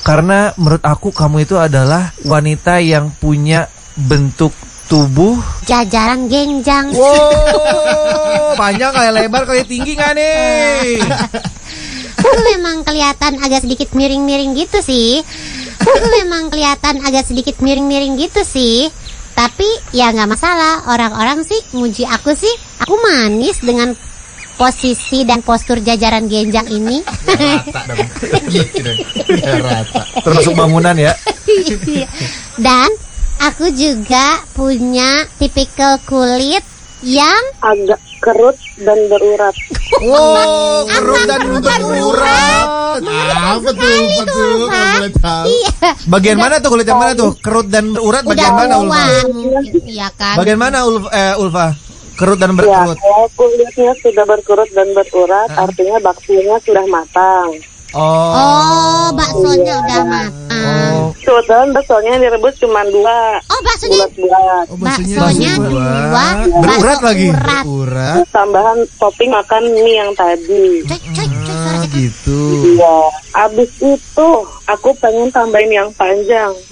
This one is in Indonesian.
Karena menurut aku kamu itu adalah wanita yang punya bentuk tubuh jajaran genjang. wow, panjang kayak lebar kayak tinggi gak nih? Aku memang kelihatan agak sedikit miring-miring gitu sih. Tapi ya nggak masalah. Orang-orang sih muji aku sih. Aku manis dengan posisi dan postur jajaran genjang ini. Rata dong. Gitu dong. Biar rata. Termasuk bangunan ya. Dan aku juga punya tipikal kulit yang agak kerut dan berurat. Wow, kerut dan berurat. Apa tuh? Kalau boleh tahu. Iya. Bagian mana tuh kulit yang mana tuh? Kerut dan berurat bagian mana Ulfa? Iya kan. Bagian mana Ulfa? Kerut dan Ya, berkerut. kalau kulitnya sudah berkerut dan berurat, artinya baksonya sudah matang. Oh, baksonya udah matang. Kebetulan baksonya direbus cuma 2. Oh, baksonya bulat-bulat. baksonya dua, Berurat lagi. Urat. Tambahan topping makan mie yang tadi. Coy, suara kita. Gitu. Iya. Abis itu aku pengen tambahin yang panjang.